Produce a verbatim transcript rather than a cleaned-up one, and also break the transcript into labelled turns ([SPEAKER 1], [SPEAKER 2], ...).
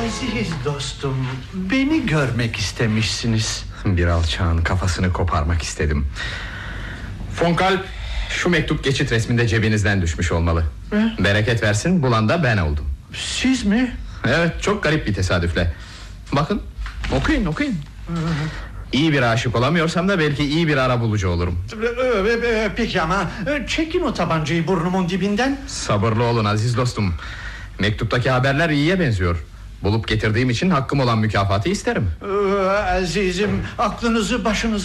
[SPEAKER 1] Aziz dostum, beni görmek istemişsiniz.
[SPEAKER 2] Bir alçağın kafasını koparmak istedim. Fonkalp, şu mektup geçit resminde cebinizden düşmüş olmalı.
[SPEAKER 1] He?
[SPEAKER 2] Bereket versin, bulan da ben oldum.
[SPEAKER 1] Siz mi?
[SPEAKER 2] Evet, çok garip bir tesadüfle. Bakın, okuyun okuyun. İyi bir aşık olamıyorsam da belki iyi bir arabulucu olurum.
[SPEAKER 1] Peki ama çekin o tabancayı burnumun dibinden.
[SPEAKER 2] Sabırlı olun aziz dostum. Mektuptaki haberler iyiye benziyor. Bulup getirdiğim için hakkım olan mükafatı isterim.
[SPEAKER 1] Azizim, aklınızı başınıza